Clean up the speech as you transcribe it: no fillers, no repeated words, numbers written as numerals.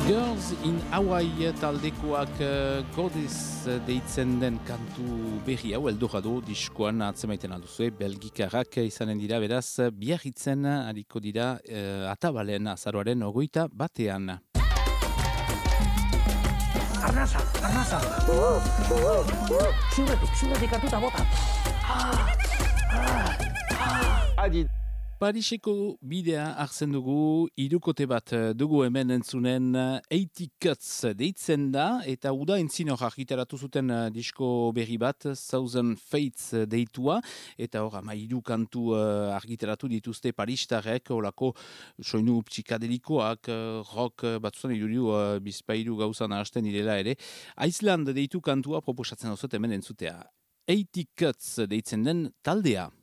Girls in Hawaii taldekoak Goddess deitzen den kantu berri hau eldora du diskoan atzemaiten alduzue belgikarrak izanen dira beraz biarritzen ariko dira atabalen azaroaren 21. Arnasa! Zurretik hartuta bota! Adi. Pariseko bidea hartzen dugu, hirukote bat dugu hemen entzunen 80 Cuts deitzen da, eta uda entzin hor argitaratu zuten disko berri bat, Thousand Fates deitua, eta hor ama hiru kantu argitaratu dituzte paristarek, horako soinu psikadelikoak, rock batzutan iduriu bizpairu gauzan hasten direla ere. Iceland deitu kantua proposatzen dut hemen entzutea. 80 Cuts deitzen den taldea.